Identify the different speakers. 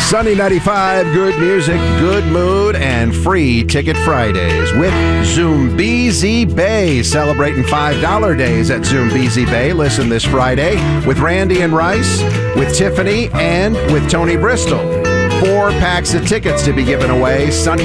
Speaker 1: Sunny 95, good music, good mood, and free Ticket Fridays with Zoombezi Bay. Celebrating $5 days at Zoombezi Bay. Listen this Friday with Randy and Rice, with Tiffany, and with Tony Bristol. 4 packs of tickets to be given away. Sunny